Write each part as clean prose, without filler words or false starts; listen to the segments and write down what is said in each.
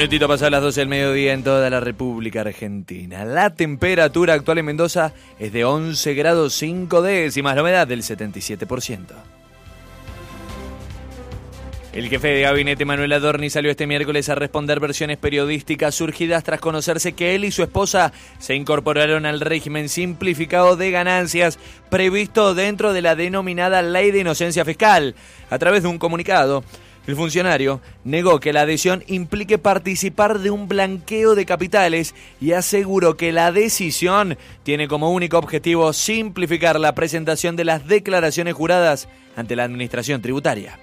minutito pasadas las 12 del mediodía en toda la República Argentina. La temperatura actual en Mendoza es de 11 grados 5 décimas, la humedad del 77%. El jefe de gabinete Manuel Adorni salió este miércoles a responder versiones periodísticas surgidas tras conocerse que él y su esposa se incorporaron al régimen simplificado de ganancias previsto dentro de la denominada Ley de Inocencia Fiscal. A través de un comunicado, el funcionario negó que la adhesión implique participar de un blanqueo de capitales y aseguró que la decisión tiene como único objetivo simplificar la presentación de las declaraciones juradas ante la administración tributaria.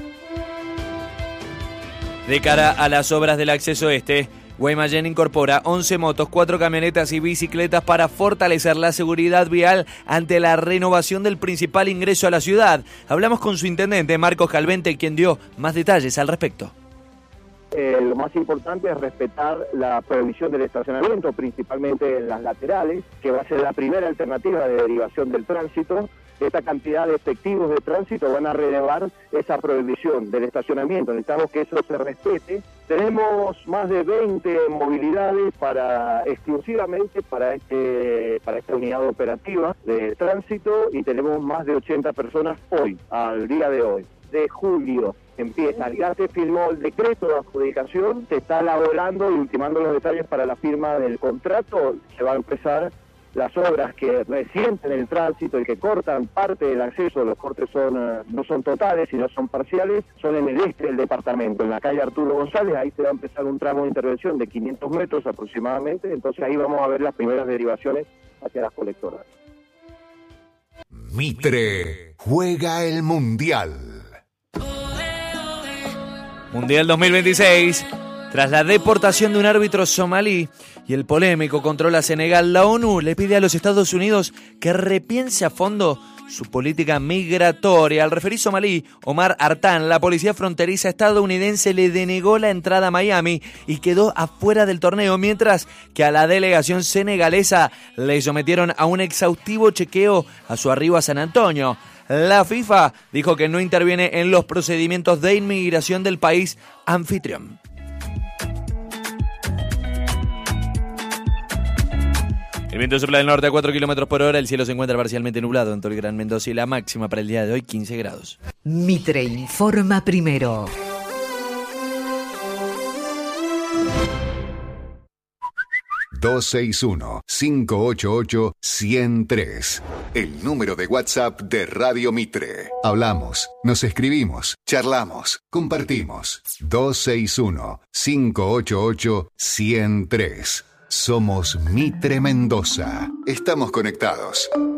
De cara a las obras del acceso este, Guaymallén incorpora 11 motos, 4 camionetas y bicicletas para fortalecer la seguridad vial ante la renovación del principal ingreso a la ciudad. Hablamos con su intendente, Marcos Calvente, quien dio más detalles al respecto. Lo más importante es respetar la prohibición del estacionamiento, principalmente en las laterales, que va a ser la primera alternativa de derivación del tránsito. Esta cantidad de efectivos de tránsito van a relevar esa prohibición del estacionamiento. Necesitamos que eso se respete. Tenemos más de 20 movilidades exclusivamente para esta unidad operativa de tránsito y tenemos más de 80 personas hoy, al día de hoy. De julio empieza, ya se firmó el decreto de adjudicación, se está elaborando y ultimando los detalles para la firma del contrato. Se va a empezar las obras que resienten el tránsito y que cortan parte del acceso. Los cortes no son totales, sino son parciales, son en el este del departamento, en la calle Arturo González. Ahí se va a empezar un tramo de intervención de 500 metros aproximadamente, entonces ahí vamos a ver las primeras derivaciones hacia las colectoras. Mitre juega el Mundial. Mundial 2026. Tras la deportación de un árbitro somalí y el polémico control a Senegal, la ONU le pide a los Estados Unidos que repiense a fondo su política migratoria. Al referí somalí, Omar Artan, la policía fronteriza estadounidense le denegó la entrada a Miami y quedó afuera del torneo, mientras que a la delegación senegalesa le sometieron a un exhaustivo chequeo a su arribo a San Antonio. La FIFA dijo que no interviene en los procedimientos de inmigración del país anfitrión. El viento sopla del norte a 4 kilómetros por hora. El cielo se encuentra parcialmente nublado en todo el Gran Mendoza y la máxima para el día de hoy 15 grados. Mitre informa primero. ...261-588-103... el número de WhatsApp de Radio Mitre. Hablamos, nos escribimos, charlamos, compartimos. 261-588-103. Somos Mitre Mendoza. Estamos conectados.